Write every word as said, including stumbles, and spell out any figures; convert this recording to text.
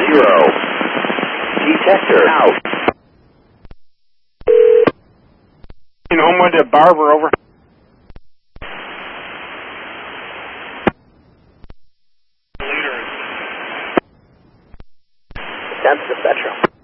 zero. Detector out. Homewood to Barber, over. That's the Spectrum.